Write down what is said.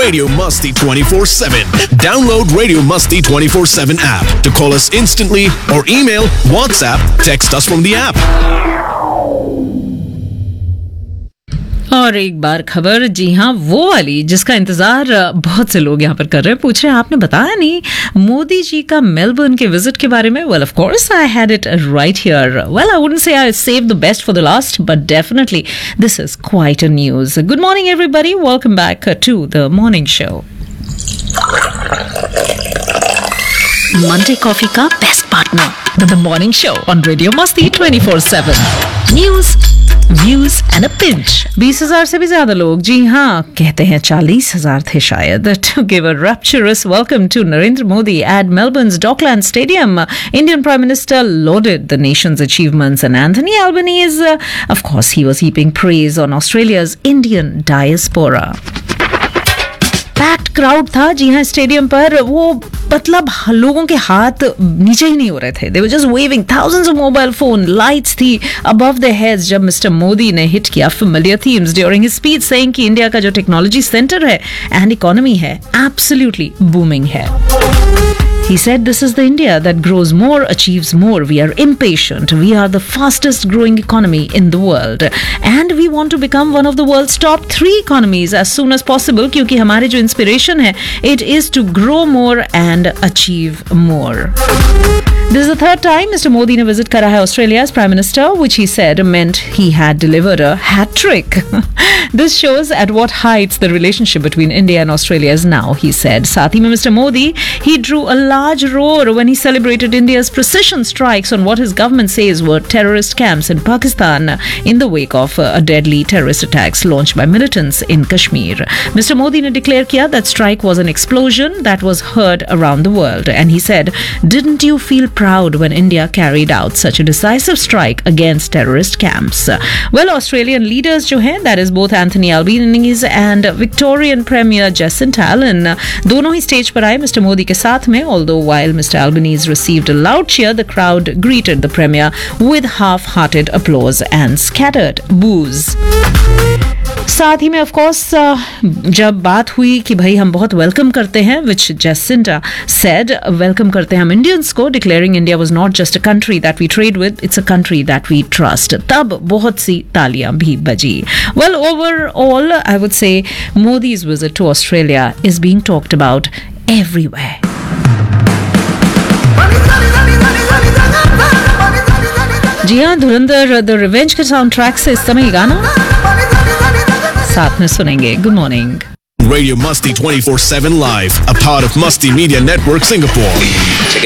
Radio Musti 24/7. Download Radio Musti 24/7 app to call us instantly or email, WhatsApp, text us from the app. और एक बार खबर, जी हाँ, वो वाली जिसका इंतजार बहुत से लोग यहाँ पर कर रहे हैं। पूछ रहे हैं आपने बताया नहीं मोदी जी का मेलबर्न के विजिट के बारे में। Well of course I had it right here. Well I wouldn't say I save the best for the last, but definitely this is quite a news. Good morning everybody, welcome back to the morning show. Monday coffee का best partner, the morning show on radio मस्ती 24/7। News, views and a pinch. 20,000 से भी ज्यादा लोग, जी हाँ, कहते हैं 40,000 थे शायद, to give a rapturous welcome to Narendra Modi at Melbourne's Docklands Stadium. Indian Prime Minister lauded the nation's achievements, and Anthony Albanese, of course, he was heaping praise on Australia's Indian diaspora. Packed crowd था, जी हाँ, stadium पर। वो मतलब लोगों के हाथ नीचे ही नहीं हो रहे थे, they were just waving. thousands of mobile phone lights थी above their heads जब मिस्टर मोदी ने हिट किया familiar themes during his speech, saying कि इंडिया का जो टेक्नोलॉजी सेंटर है एंड इकोनॉमी है एब्सोल्युटली बूमिंग है। He said, this is the India that grows more, achieves more. We are impatient. We are the fastest growing economy in the world. And we want to become one of the world's top 3 economies as soon as possible, क्योंकि हमारे जो inspiration है, it is to grow more and achieve more. This is the third time Mr. Modi ने visit करा है Australia as Prime Minister, which he said meant he had delivered a hat trick. This shows at what heights the relationship between India and Australia is now, he said. साथ ही में Mr. Modi, he drew a large roar when he celebrated India's precision strikes on what his government says were terrorist camps in Pakistan in the wake of a deadly terrorist attacks launched by militants in Kashmir. Mr. Modi ने declare किया that strike was an explosion that was heard around the world, and he said, "Didn't you feel proud when India carried out such a decisive strike against terrorist camps?" Well, Australian leaders जो हैं, that is both Anthony Albanese and Victorian Premier Jacinta Allan, दोनों ही stage पर आए mister Modi के साथ में। Although while Mr. Albanese received a loud cheer, the crowd greeted the Premier with half-hearted applause and scattered boos. साथ ही में of course जब बात हुई कि भाई हम बहुत वेलकम करते हैं, विच जैसिंटा सेड, वेलकम करते हैं हम इंडियंस को, declaring India was not just a country that we trade with, it's a country that we trust. तब बहुत सी तालियां भी बजी। Well, overall I would say Modi's visit to Australia is being talked about everywhere. जी हाँ, धुरंधर the revenge के sound track से इस समय गाना साथ में सुनेंगे। Good morning. Radio Musti 24/7 Live, a part of Musti Media Network Singapore.